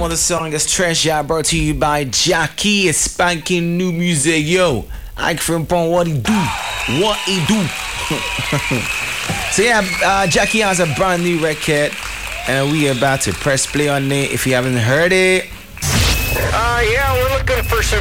of the song is Treasure, brought to you by Jackie. It's spanking new music, yo. Ike Frimpong, what he do? What he do? So yeah, Jackie has a brand new record, and we are about to press play on it. If you haven't heard it, yeah, we're looking for some